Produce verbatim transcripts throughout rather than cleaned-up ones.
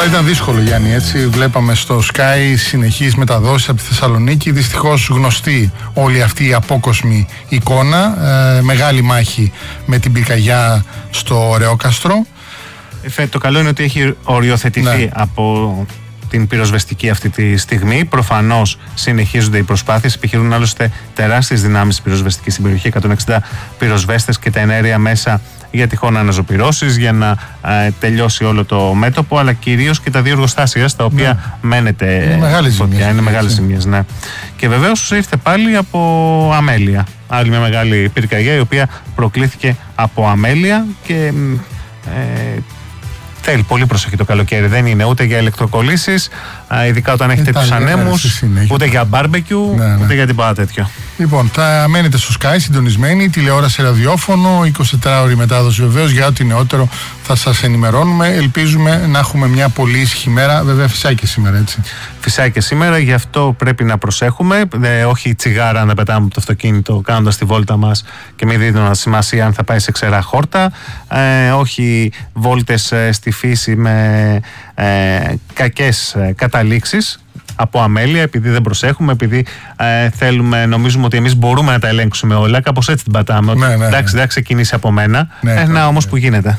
ήταν δύσκολο, Γιάννη, έτσι. Βλέπαμε στο Sky συνεχείς μεταδόσεις από τη Θεσσαλονίκη. Δυστυχώς γνωστή όλη αυτή η απόκοσμη εικόνα. Ε, μεγάλη μάχη με την πυρκαγιά στο Ρεόκαστρο. Το καλό είναι ότι έχει οριοθετηθεί ναι. από την πυροσβεστική αυτή τη στιγμή. Προφανώς συνεχίζονται οι προσπάθειες. Επιχειρούν άλλωστε τεράστιες δυνάμεις πυροσβεστικής στην περιοχή, εκατόν εξήντα πυροσβέστες και τα εναέρια μέσα για τυχόν αναζωπυρώσεις, για να ε, τελειώσει όλο το μέτωπο, αλλά κυρίως και τα δύο εργοστάσια στα οποία ναι. μένεται είναι μεγάλες ζημιές. Είναι μεγάλες ζημιές, ναι. Και βεβαίως ήρθε πάλι από αμέλεια. Άλλη μια μεγάλη πυρκαγιά η οποία προκλήθηκε από αμέλεια και ε, θέλει πολύ προσοχή το καλοκαίρι. Δεν είναι ούτε για ηλεκτροκολλήσεις, ειδικά όταν έχετε τους ανέμους, ούτε για μπάρμπεκιου, ναι, ναι. ούτε για τίποτα τέτοιο. Λοιπόν, θα μένετε στο Sky συντονισμένοι, τηλεόραση, ραδιόφωνο, εικοσιτετράωρη μετάδοση βεβαίως. Για ό,τι νεότερο θα σας ενημερώνουμε. Ελπίζουμε να έχουμε μια πολύ ήσυχη μέρα. Βέβαια, φυσάει και σήμερα, έτσι. Φυσάει και σήμερα, γι' αυτό πρέπει να προσέχουμε. Ε, όχι τσιγάρα να πετάμε από το αυτοκίνητο κάνοντας τη βόλτα μας και μην δίνουμε σημασία αν θα πάει σε ξερά χόρτα. Ε, όχι βόλτες ε, στη φύση με ε, κακές ε, καταλήξεις από αμέλεια, επειδή δεν προσέχουμε, επειδή ε, θέλουμε, νομίζουμε ότι εμείς μπορούμε να τα ελέγξουμε όλα. Κάπως έτσι την πατάμε. Ναι, ναι, ναι. Εντάξει, δεν θα ξεκινήσει από μένα. Ναι, ε, να ναι, όμως ναι. που γίνεται.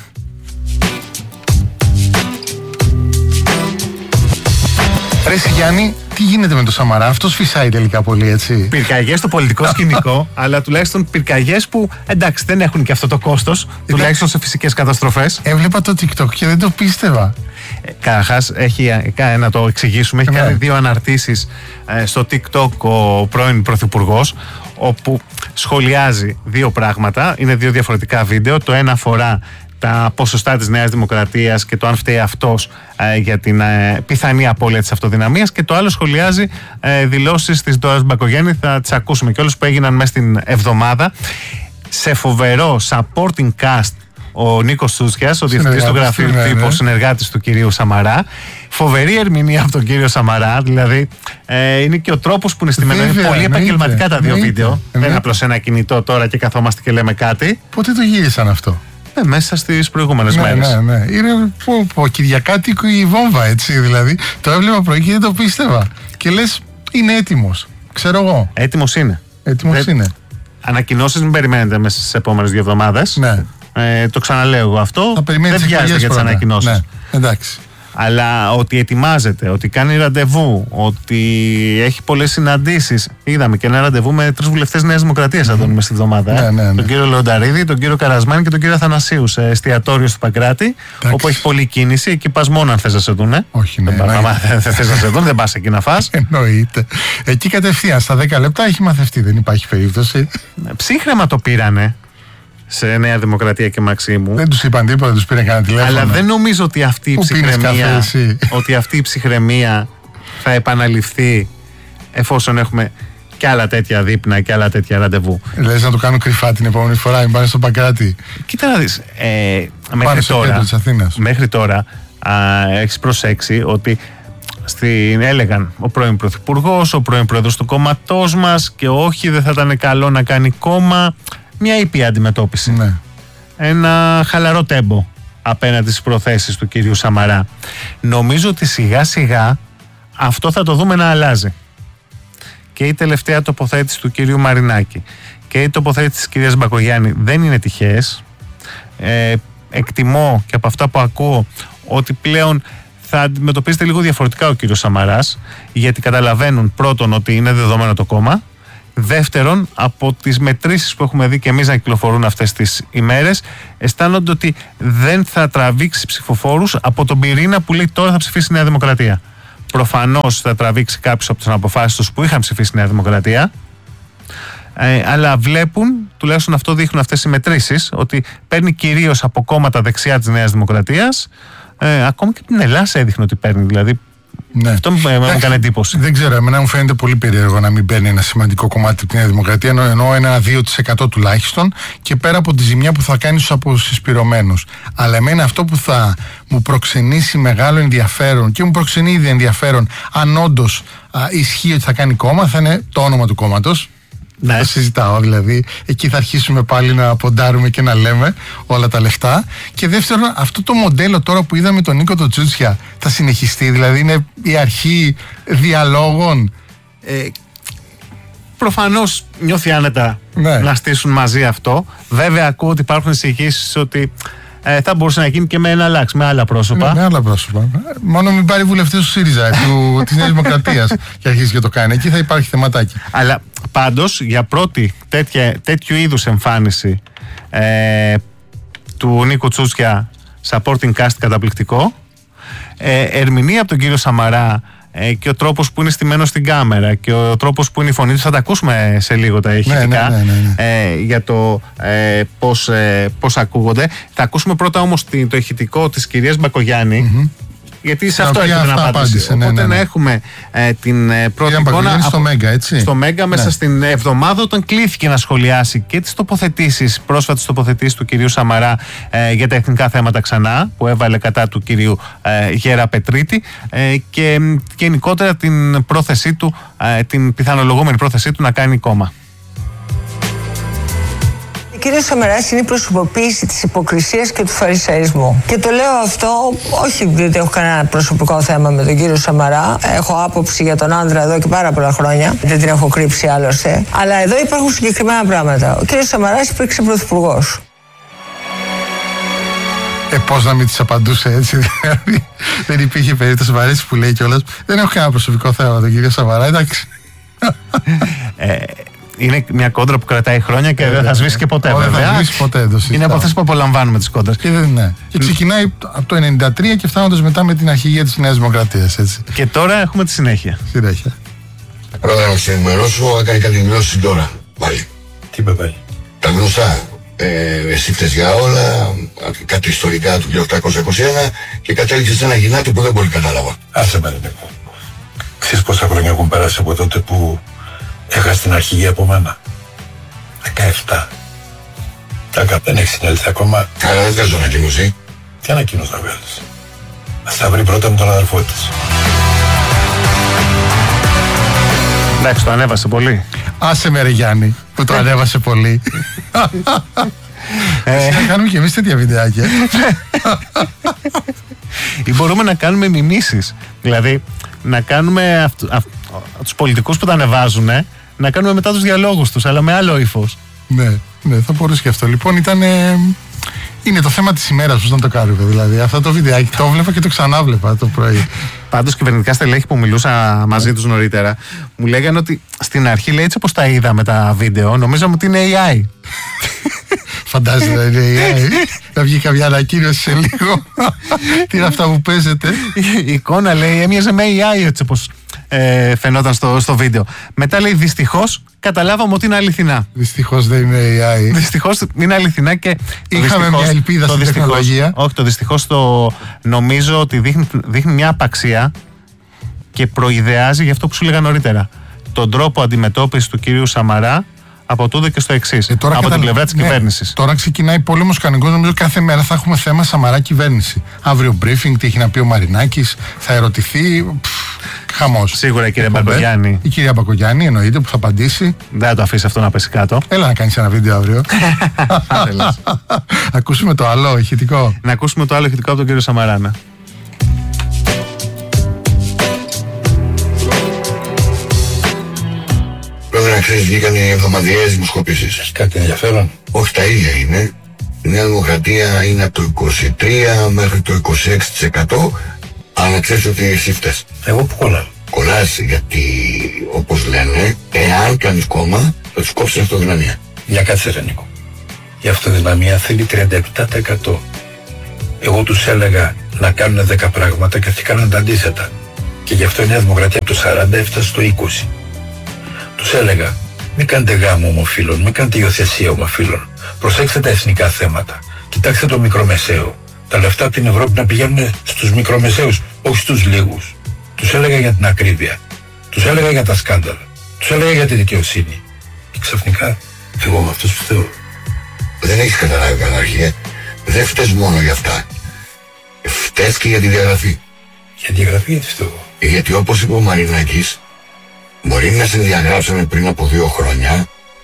Ρε Γιάννη, τι γίνεται με το Σαμαρά, αυτός φυσάει τελικά πολύ, έτσι. Πυρκαγιές στο πολιτικό σκηνικό, αλλά τουλάχιστον πυρκαγιές που εντάξει δεν έχουν και αυτό το κόστος, τουλάχιστον σε φυσικές καταστροφές. Έβλεπα το TikTok και δεν το πίστευα. Ε, Καταρχάς, έχει, να το εξηγήσουμε, έχει ναι. κάνει δύο αναρτήσεις ε, στο TikTok ο πρώην Πρωθυπουργός, όπου σχολιάζει δύο πράγματα, είναι δύο διαφορετικά βίντεο. Το ένα αφορά τα ποσοστά της Νέας Δημοκρατίας και το αν φταίει αυτός ε, για την ε, πιθανή απώλεια της αυτοδυναμίας, και το άλλο σχολιάζει ε, δηλώσεις της Ντόρας Μπακογιάννη, θα τις ακούσουμε κιόλας, που έγιναν μέσα στην εβδομάδα. Σε φοβερό supporting cast ο Νίκος Τσούτσιας, ο διευθυντής του γραφείου ναι, τύπου, ναι. συνεργάτης του κυρίου Σαμαρά. Φοβερή ερμηνεία από τον κύριο Σαμαρά, δηλαδή ε, είναι και ο τρόπος που είναι στημένο. Είναι πολύ επαγγελματικά τα δύο ναι, βίντεο. Ναι. Δεν είναι απλώς ένα κινητό τώρα και καθόμαστε και λέμε κάτι. Πότε το γύρισαν αυτό? Ε, μέσα στις προηγούμενες ναι, μέρες. Ναι, ναι. Είναι πω, πω, Κυριακάτικο η βόμβα, έτσι δηλαδή. Το έβλεπα πρωί και δεν το πίστευα. Και λες, είναι έτοιμος. Ξέρω εγώ. Έτοιμος είναι. Έτοιμος Δε... είναι. Ανακοινώσεις μην περιμένετε μέσα στις επόμενες δύο εβδομάδες. Ναι. Ε, το ξαναλέω εγώ αυτό. Θα δεν βιάζεται για τις ανακοινώσεις. Ναι. Εντάξει. Αλλά ότι ετοιμάζεται, ότι κάνει ραντεβού, ότι έχει πολλές συναντήσεις. Είδαμε και ένα ραντεβού με τρεις βουλευτές Νέας Δημοκρατίας, mm-hmm. μες στη βδομάδα. Ναι, ναι, ναι. Τον κύριο Λεονταρίδη, τον κύριο Καρασμάνη και τον κύριο Αθανασίου σε εστιατόριο στο Παγκράτη. Εντάξει. Όπου έχει πολλή κίνηση. Εκεί πας μόνο αν θες να σε δούνε. Όχι, ναι. Δεν ναι. θες να σε δουν, δεν πας εκεί να φας. Εννοείται. Εκεί κατευθείαν στα δέκα λεπτά έχει μαθευτεί, δεν υπάρχει περίπτωση. Ψύχρεμα το πήρανε σε Νέα Δημοκρατία και Μαξίμου. Δεν τους είπαν τίποτα, τους πήραν κανένα τηλέφωνο. Αλλά δεν νομίζω ότι αυτή η ψυχραιμία, ότι αυτή η ψυχραιμία θα επαναληφθεί εφόσον έχουμε και άλλα τέτοια δείπνα και άλλα τέτοια ραντεβού. Λες να το κάνουν κρυφά την επόμενη φορά, μην πάνε στο Παγκράτη. Κοίτα να δεις, ε, μέχρι, τώρα, μέχρι τώρα α, έχεις προσέξει ότι στην, έλεγαν ο πρώην Πρωθυπουργός, ο πρώην Πρόεδρος του κόμματός μας, και όχι δεν θα ήταν καλό να κάνει κόμμα. Μια ήπια αντιμετώπιση. Ναι. Ένα χαλαρό τέμπο απέναντι στις προθέσεις του κυρίου Σαμαρά. Νομίζω ότι σιγά σιγά αυτό θα το δούμε να αλλάζει. Και η τελευταία τοποθέτηση του κυρίου Μαρινάκη και η τοποθέτηση της κυρίας Μπακογιάννη δεν είναι τυχαίες. Ε, εκτιμώ και από αυτά που ακούω ότι πλέον θα αντιμετωπίζεται λίγο διαφορετικά ο κύριος Σαμαράς, γιατί καταλαβαίνουν πρώτον ότι είναι δεδομένο το κόμμα. Δεύτερον, από τις μετρήσεις που έχουμε δει και εμείς να κυκλοφορούν αυτές τις ημέρες, αισθάνονται ότι δεν θα τραβήξει ψηφοφόρους από τον πυρήνα που λέει τώρα θα ψηφίσει η Νέα Δημοκρατία. Προφανώς θα τραβήξει κάποιους από τις αποφάσεις τους που είχαν ψηφίσει η Νέα Δημοκρατία, ε, αλλά βλέπουν, τουλάχιστον αυτό δείχνουν αυτές οι μετρήσεις, ότι παίρνει κυρίως από κόμματα δεξιά της Νέας Δημοκρατίας. Ε, ακόμη και την Ελλάδα έδειχνε ότι παίρνει, δηλαδή. Ναι. Αυτό μου έκανε εντύπωση. Δεν ξέρω, εμένα μου φαίνεται πολύ περίεργο να μην παίρνει ένα σημαντικό κομμάτι από τη Νέα Δημοκρατία, ενώ ένα δύο τοις εκατό τουλάχιστον, και πέρα από τη ζημιά που θα κάνει στους αποσυσπηρωμένους. Αλλά εμένα αυτό που θα μου προξενήσει μεγάλο ενδιαφέρον, και μου προξενεί ήδη ενδιαφέρον, αν όντως ισχύει ότι θα κάνει κόμμα, θα είναι το όνομα του κόμματος. Ναι. Το συζητάω, δηλαδή. Εκεί θα αρχίσουμε πάλι να ποντάρουμε και να λέμε όλα τα λεφτά. Και δεύτερον, αυτό το μοντέλο τώρα που είδαμε τον Νίκο το Τσούτσια θα συνεχιστεί, δηλαδή είναι η αρχή διαλόγων. Ε, προφανώς νιώθει άνετα ναι. να στήσουν μαζί αυτό. Βέβαια, ακούω ότι υπάρχουν εισηγήσεις ότι ε, θα μπορούσε να γίνει και με ένα αλλάξ, με άλλα πρόσωπα. Ναι, με άλλα πρόσωπα. Μόνο μην πάρει βουλευτές του ΣΥΡΙΖΑ, του, της Νέας Δημοκρατίας και αρχίσει και το κάνει. Εκεί θα υπάρχει θεματάκι. Αλλά πάντως για πρώτη τέτοια, τέτοιου είδους εμφάνιση ε, του Νίκου Τσούτσια, supporting cast καταπληκτικό, ε, ερμηνεία από τον κύριο Σαμαρά ε, και ο τρόπος που είναι στημένος στην κάμερα και ο τρόπος που είναι η φωνή του, θα τα ακούσουμε σε λίγο τα ηχητικά, ναι, ναι, ναι, ναι. ε, για το ε, πώς, ε, πώς ακούγονται. Θα ακούσουμε πρώτα όμως το ηχητικό της κυρίας Μπακογιάννη, mm-hmm. γιατί σε αυτό έρχεται να απάντηση. Ναι, Οπότε ναι, ναι. να έχουμε ε, την ε, πρώτη Κυρία εικόνα από, στο Μέγκα, έτσι. Στο Μέγκα μέσα ναι. στην εβδομάδα, όταν κλήθηκε να σχολιάσει και τις τοποθετήσεις, πρόσφατες τοποθετήσεις του κυρίου Σαμαρά ε, για τα εθνικά θέματα ξανά, που έβαλε κατά του κυρίου ε, Γέρα Πετρίτη, ε, και, και γενικότερα την πρόθεσή του, ε, την πιθανολογούμενη πρόθεσή του να κάνει κόμμα. Ο κύριος Σαμαράς είναι η προσωποποίηση της υποκρισίας και του φαρισαϊσμού. Και το λέω αυτό όχι διότι έχω κανένα προσωπικό θέμα με τον κύριο Σαμαρά. Έχω άποψη για τον άνδρα εδώ και πάρα πολλά χρόνια. Δεν την έχω κρύψει άλλωστε. Αλλά εδώ υπάρχουν συγκεκριμένα πράγματα. Ο κύριος Σαμαράς υπήρξε πρωθυπουργός. Ε, πώς να μην της απαντούσε έτσι, δηλαδή. Δεν υπήρχε περίπτωση, μου αρέσει που λέει κιόλας. Δεν έχω κανένα προσωπικό θέμα με τον κύριο Σαμαρά, εντάξει. Ε, είναι μια κόντρα που κρατάει χρόνια και ε, δεν θα σβήσει και ποτέ, Ωραία, βέβαια. Θα σβήσει ποτέ, το είναι από αυτές που απολαμβάνουμε τις κόντρες. Και, ναι. και ξεκινάει από το ενενήντα τρία και φτάνοντας μετά με την αρχηγία της Νέας Δημοκρατίας, έτσι. Και τώρα έχουμε τη συνέχεια. Συνέχεια. Πρώτα να σε ενημερώσω, έκανε κάτι δηλώσεις τώρα. Πάλι. Τι είπε πάλι? Τα γνωστά. Ε, εσύ φταίς για όλα, κάτι ιστορικά του χίλια οκτακόσια είκοσι ένα και κατέληξε σε ένα γυνάτι που δεν πολύ κατάλαβα. Άσε με, ρε. Ξέρεις πόσα χρόνια έχουν περάσει από τότε που έχασε την αρχηγία από μένα? δεκαεπτά. Κάκα, δεν έχει συνέλθει ακόμα. Καλά, δεν βγάζω ανακοίνωση. Τι ανακοίνωση να βγάλεις? Ας τα βρει πρώτα με τον αδερφό της. Εντάξει, το ανέβασε πολύ. Άσε με ρε Γιάννη, που το ανέβασε πολύ. ε, να κάνουμε και εμείς τέτοια βιντεάκια. Ή μπορούμε να κάνουμε μιμήσεις. Δηλαδή, να κάνουμε αυτ, αυ, τους πολιτικούς που τα ανεβάζουν, να κάνουμε μετά τους διαλόγους τους, αλλά με άλλο ύφος. Ναι, ναι, θα μπορούσε και αυτό. Λοιπόν, ήταν. Ε, είναι το θέμα της ημέρας, πώς να το κάνουμε. Δηλαδή, αυτό το βιντεάκι το έβλεπα και το ξανάβλεπα το πρωί. Πάντως, κυβερνητικά στελέχη που μιλούσα μαζί τους νωρίτερα, μου λέγανε ότι στην αρχή, λέει, έτσι όπως τα είδαμε τα βίντεο, νομίζαμε ότι είναι έι άι. Φαντάζεσαι να είναι έι άι. Θα βγει καμιά ανακοίνωση σε λίγο. Τι είναι αυτά που παίζετε? Η εικόνα, λέει, έμοιαζε με έι άι έτσι όπως ε, φαινόταν στο, στο βίντεο. Μετά, λέει, δυστυχώς καταλάβαμε ότι είναι αληθινά. Δυστυχώς δεν είναι έι άι. Δυστυχώς είναι αληθινά και. Είχαμε μια ελπίδα στην τεχνολογία. Όχι, το δυστυχώς το νομίζω ότι δείχνει, δείχνει μια απαξία και προειδεάζει για αυτό που σου έλεγα νωρίτερα. Τον τρόπο αντιμετώπισης του κυρίου Σαμαρά από τούτο και στο εξής. Ε, από κατα... την πλευρά της ναι, κυβέρνησης. Τώρα ξεκινάει πόλεμος κανονικός. Νομίζω κάθε μέρα θα έχουμε θέμα Σαμαρά κυβέρνηση. Αύριο briefing, τι έχει να πει ο Μαρινάκης, θα ερωτηθεί. Πφ, χαμός. Σίγουρα η κυρία Μπακογιάννη. Η κυρία Μπακογιάννη εννοείται που θα απαντήσει. Δεν θα το αφήσει αυτό να πέσει κάτω. Έλα να κάνεις ένα βίντεο αύριο. Ακούσουμε το άλλο ηχητικό. Να ακούσουμε το άλλο ηχητικό από τον κύριο Σαμαράνα. Πρέπει να ξέρεις, βγήκαν οι εβδομαδιαίες δημοσκοπήσεις. Έχει κάτι ενδιαφέρον? Όχι, τα ίδια είναι. Η Νέα Δημοκρατία είναι από το είκοσι τρία μέχρι το είκοσι έξι τοις εκατό. Αλλά ξέρεις ότι εσύ φταίς. Εγώ που κολλάω? Κολλάς γιατί, όπως λένε, εάν κάνεις κόμμα, θα τους κόψεις αυτοδυναμία. Για κάτσε ρε Νίκο. Η αυτοδυναμία θέλει τριάντα επτά τοις εκατό. Εγώ τους έλεγα να κάνουν δέκα πράγματα και αυτοί κάνουν τα αντίθετα. Και γι' αυτό η Νέα Δημοκρατία από το σαράντα έφτασε στο είκοσι. Τους έλεγα, μην κάνετε γάμο ομοφύλων, μην κάνετε υιοθεσία ομοφύλων. Προσέξτε τα εθνικά θέματα. Κοιτάξτε το μικρομεσαίο. Τα λεφτά από την Ευρώπη να πηγαίνουν στους μικρομεσαίους, όχι στους λίγους. Τους έλεγα για την ακρίβεια. Τους έλεγα για τα σκάνδαλα. Τους έλεγα για τη δικαιοσύνη. Και ξαφνικά, εγώ με αυτούς που θέλω. Δεν έχεις καταλάβει καταρχήν. Δεν φταίς μόνο για αυτά. Φταίς και για τη διαγραφή. Για τη διαγραφή γιατί φταίω? Γιατί όπως είπε ο Μαρινάκης, μπορεί να σε διαγράψαμε πριν από δύο χρόνια,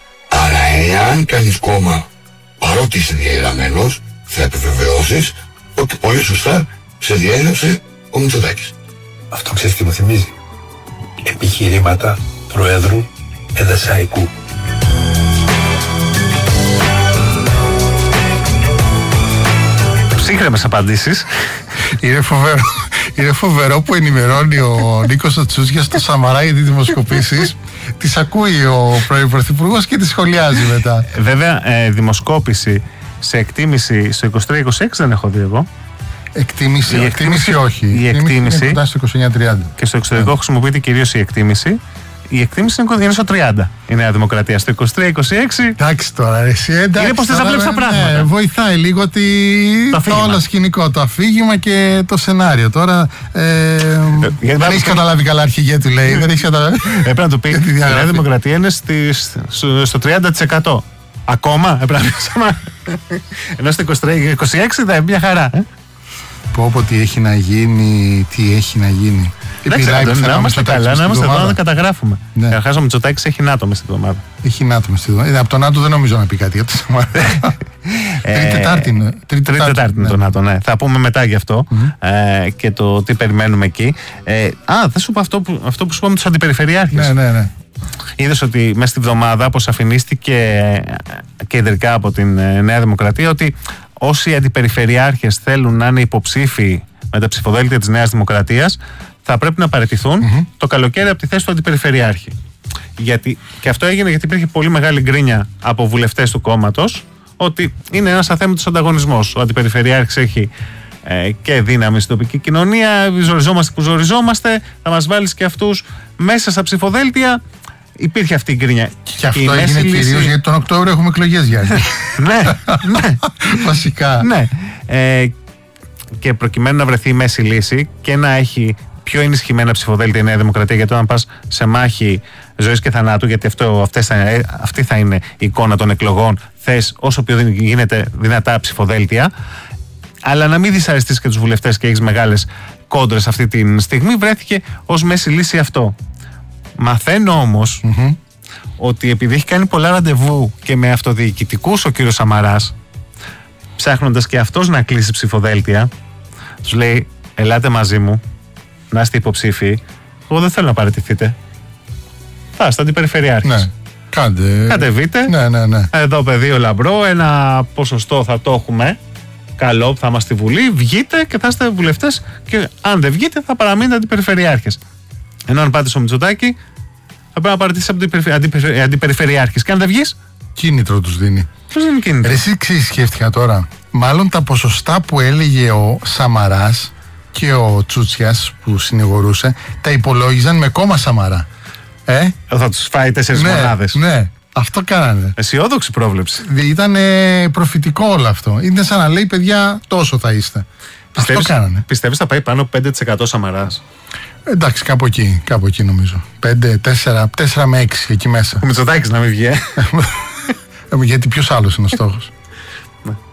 εάν κάνεις κόμμα παρότι είσαι διαγραμμένος, θα επιβεβαιώσεις ότι πολύ σωστά σε διέγραψε ο Μητσοτάκης. Αυτό ξέρεις τι μου θυμίζει? Επιχειρήματα Προέδρου Εδεσαϊκού. Ψύχρεμες απαντήσεις. Είναι φοβερό, είναι φοβερό που ενημερώνει ο Νίκος ο Τσούτσιας στο Σαμαρά για τις δημοσκοπήσεις. Τις ακούει ο πρώην Πρωθυπουργός και τις σχολιάζει μετά. Βέβαια, ε, δημοσκόπηση σε εκτίμηση στο είκοσι τρία είκοσι έξι δεν έχω δει εγώ. Εκτίμηση, Η εκτίμηση, εκτίμηση- όχι. η εκτίμηση- είναι κοντά στο είκοσι εννιά τριάντα. Και στο εξωτερικό Ναι. χρησιμοποιείται κυρίως η εκτίμηση. Η εκτίμηση είναι στο τριάντα η Νέα Δημοκρατία. Στο είκοσι τρία είκοσι έξι Εντάξει τώρα, ρε, εσύ εντάξει. Είναι πως θες να τώρα, βλέπεις τα ναι, πράγματα. Ναι, βοηθάει λίγο τη... Το το, αφήγημα. όλο σκηνικό, το αφήγημα και το σενάριο. Τώρα ε, δεν βάζω- έχει καταλάβει καλά αρχηγέ του λέει. Δεν έχει καταλάβει. έπρεπε να του πει Για τη η Νέα διαγραφή. Δημοκρατία είναι στις- στο, στο τριάντα τοις εκατό. Ακόμα έπρεπε να πεις, άμα- ενώ στο είκοσι τρία είκοσι έξι θα είναι μια χαρά. ε. Πω πω τι έχει να γίνει, τι έχει να γίνει. Εντάξει, Επιλάει Άντων, πουθενά να ο είμαστε Μητσοτάκης καλά, να στην είμαστε εδώ να εβδομάδα. τα καταγράφουμε. Ναι. Καταρχάς ο Μητσοτάκης έχει νάτο μες στην εβδομάδα. Έχει νάτο μες στη εβδομάδα. Ε, Από τον ΝΑΤΟ δεν νομίζω να πει κάτι. από τη εβδομάδα. Τρίτη Τετάρτη είναι. Τρίτη Τετάρτη είναι το ΝΑΤΟ, ναι. Θα πούμε μετά γι' αυτό ε, και το τι περιμένουμε εκεί. Ε, α, θα σου πω αυτό που, αυτό που σου πω με τους αντιπεριφερειάρχες. Ναι, ναι, ναι. Είδες ότι μέσα στη βδομάδα αποσαφηνίστηκε κεντρικά από την ε, Νέα Δημοκρατία ότι όσοι αντιπεριφερειάρχες θέλουν να είναι υποψήφοι με τα ψηφοδέλτια της Νέας Δημοκρατίας θα πρέπει να παραιτηθούν το καλοκαίρι από τη θέση του αντιπεριφερειάρχη. Γιατί, και αυτό έγινε γιατί υπήρχε πολύ μεγάλη γκρίνια από βουλευτές του κόμματος ότι είναι ένας αθέμητος ανταγωνισμός. Ο αντιπεριφερειάρχης έχει ε, και δύναμη στην τοπική κοινωνία, ζοριζόμαστε που ζοριζόμαστε, θα μας βάλεις και αυτούς μέσα στα ψηφοδέλτια. Υπήρχε αυτή η γκρίνια. Και αυτό η μέση έγινε λύση- κυρίως γιατί τον Οκτώβριο έχουμε εκλογές, Γιάννη. ναι, ναι, Βασικά. ναι. Ε, και προκειμένου να βρεθεί η μέση λύση και να έχει πιο ενισχυμένα ψηφοδέλτια η Νέα Δημοκρατία, γιατί όταν πας σε μάχη ζωής και θανάτου, γιατί αυτό, αυτές θα, ε, αυτή θα είναι η εικόνα των εκλογών, θες όσο πιο δυ- γίνεται δυνατά ψηφοδέλτια, αλλά να μην δυσαρεστείς και τους βουλευτές και έχεις μεγάλες κόντρες αυτή τη στιγμή, βρέθηκε ως μέση λύση αυτό. Μαθαίνω όμως ότι επειδή έχει κάνει πολλά ραντεβού και με αυτοδιοικητικούς ο κύριος Σαμαράς, ψάχνοντας και αυτός να κλείσει ψηφοδέλτια, τους λέει ελάτε μαζί μου να είστε υποψήφοι, εγώ δεν θέλω να παραιτηθείτε, θα είστε αντιπεριφερειάρχης. Ναι. Κάντε. Κατεβείτε, Ναι, ναι, ναι. εδώ πεδίο λαμπρό, ένα ποσοστό θα το έχουμε καλό που θα είμαστε στη Βουλή, βγείτε και θα είστε βουλευτές και αν δεν βγείτε θα παραμείνετε αντιπεριφερειάρχες. Ενώ αν πάτε στο Μητσοτάκη θα πρέπει να παραιτηθείς αντιπεριφε- αντιπεριφε- αντιπεριφερειάρχης και αν δεν βγεις, Κίνητρο τους δίνει. ποιος δεν είναι κίνητρο. Ρε, εσύ ξέρεις, σκέφτηκα τώρα. Μάλλον τα ποσοστά που έλεγε ο Σαμαράς και ο Τσούτσιας που συνηγορούσε τα υπολόγιζαν με κόμμα Σαμαρά. Ε, Θα τους φάει τέσσερις ναι, μονάδες. ναι, αυτό κάνανε. Αισιόδοξη πρόβλεψη. Ήταν προφητικό όλο αυτό. Είναι σαν να λέει παιδιά τόσο θα είστε. Αυτό κάνανε. Πιστεύεις θα πάει πάνω πέντε τοις εκατό Σαμαράς? Εντάξει, κάπου εκεί, κάπου εκεί νομίζω. πέντε, τέσσερα, τέσσερα με έξι εκεί μέσα. Ο Μητσοτάκης να μην βγει. ε. Γιατί ποιος άλλος είναι ο στόχος.